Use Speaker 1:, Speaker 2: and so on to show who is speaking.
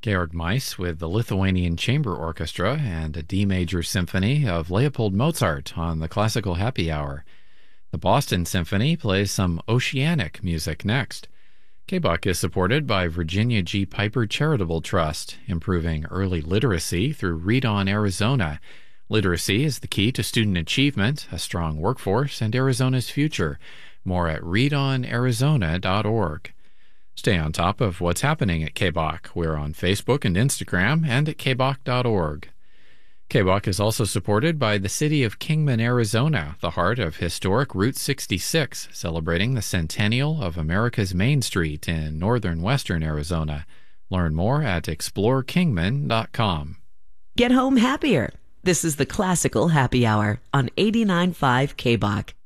Speaker 1: Georg Meis with the Lithuanian Chamber Orchestra and a D Major Symphony of Leopold Mozart on the Classical Happy Hour. The Boston Symphony plays some oceanic music next. KBUK is supported by Virginia G. Piper Charitable Trust, improving early literacy through Read On Arizona. Literacy is the key to student achievement, a strong workforce, and Arizona's future. More at readonarizona.org. Stay on top of what's happening at KBUK. We're on Facebook and Instagram and at kbuk.org. KBUK is also supported by the city of Kingman, Arizona, the heart of historic Route 66, celebrating the centennial of America's Main Street in northern western Arizona. Learn more at explorekingman.com.
Speaker 2: Get home happier. This is the Classical Happy Hour on 89.5 KBUK.